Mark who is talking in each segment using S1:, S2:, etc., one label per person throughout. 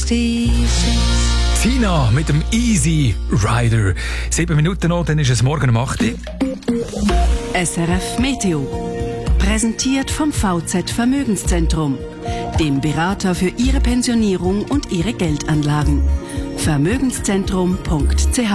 S1: Tina mit dem Easy Rider. 7 Minuten noch, dann ist es morgen um 8 Uhr.
S2: SRF Meteo. Präsentiert vom VZ Vermögenszentrum, dem Berater für Ihre Pensionierung und Ihre Geldanlagen. Vermögenszentrum.ch.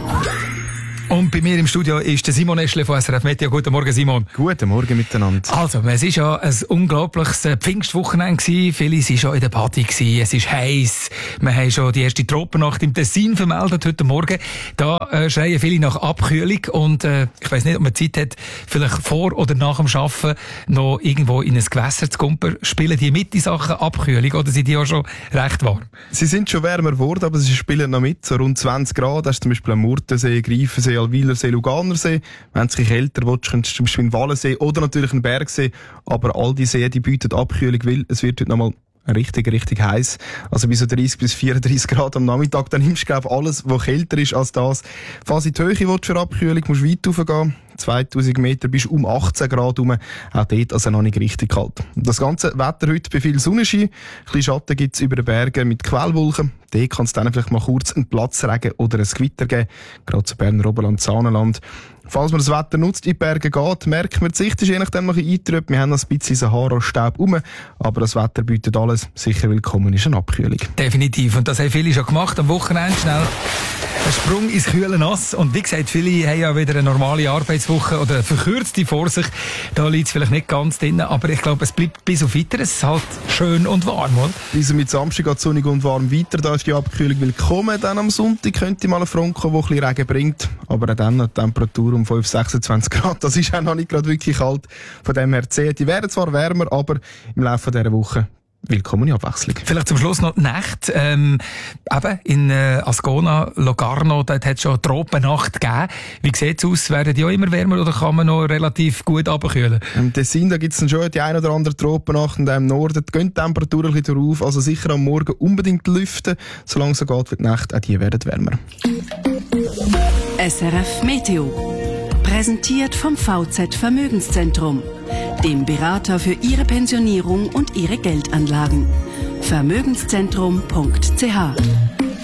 S1: Und bei mir im Studio ist der Simon Eschle von SRF Meteo. Guten Morgen, Simon.
S3: Guten Morgen miteinander.
S1: Also, es war ja ein unglaubliches Pfingstwochenende gewesen. Viele waren schon in der Party gewesen. Es ist heiß. Wir haben schon die erste Tropennacht im Tessin vermeldet heute Morgen. Da schreien viele nach Abkühlung. Und ich weiss nicht, ob man Zeit hat, vielleicht vor oder nach dem Arbeiten noch irgendwo in ein Gewässer zu kumpen. Spielen die mit in Sachen Abkühlung oder sind die auch schon recht warm?
S3: Sie sind schon wärmer geworden, aber sie spielen noch mit. So rund 20 Grad. Das ist zum Beispiel am Murtensee, Greifensee, Alwilersee, Luganersee. Wenn es kälter willst, könntest du zum Beispiel einen Wallensee oder natürlich einen Bergsee. Aber all die Seen, die bieten Abkühlung, weil es wird heute nochmal richtig heiß. Also bis so 30 bis 34 Grad am Nachmittag. Dann nimmst du, glaube ich, alles, was kälter ist als das. Falls du in die Höhe willst für Abkühlung, musst du weit raufgehen. 2000 Meter bis um 18 Grad rum. Auch dort also noch nicht richtig kalt. Das ganze Wetter heute bei viel Sonnenschein. Ein bisschen Schatten gibt es über den Bergen mit Quellwolken. Dort kann es dann vielleicht mal kurz einen Platzregen oder ein Gewitter geben. Gerade zu Berner Oberland, Saanenland. Falls man das Wetter nutzt, in die Berge geht, merkt man, die Sicht ist je nachdem noch ein bisschen eingetrübt. Wir haben noch ein bisschen Sahara-Staub rum, aber das Wetter bietet alles. Sicher willkommen ist eine Abkühlung.
S1: Definitiv. Und das haben viele schon gemacht. Am Wochenende schnell ein Sprung ins kühle Nass. Und wie gesagt, viele haben ja wieder eine normale Arbeitswoche oder eine verkürzte vor sich. Da liegt es vielleicht nicht ganz drin, aber ich glaube, es bleibt bis auf Weiteres. Es ist halt schön und warm, oder?
S3: Bis mit Samstag geht es sonnig und warm weiter. Da ist die Abkühlung willkommen. Dann am Sonntag könnte mal ein Front kommen, der ein bisschen Regen bringt. Aber auch dann noch die Temperatur um 5-26 Grad. Das ist auch noch nicht gerade wirklich kalt. Von dem her zählt. Die werden zwar wärmer, aber im Laufe dieser Woche willkommene Abwechslung.
S1: Vielleicht zum Schluss noch die Nacht. Eben in Ascona, Locarno, dort hat es schon Tropennacht gegeben. Wie sieht es aus? Werden die auch immer wärmer oder kann man noch relativ gut abkühlen?
S3: Im Tessin gibt es dann schon die ein oder andere Tropennacht und im Norden gehen die Temperaturen ein bisschen drauf. Also sicher am Morgen unbedingt lüften. Solange es so geht, wird die Nacht, auch die werden wärmer.
S2: SRF Meteo. Präsentiert vom VZ Vermögenszentrum, dem Berater für Ihre Pensionierung und Ihre Geldanlagen. Vermögenszentrum.ch.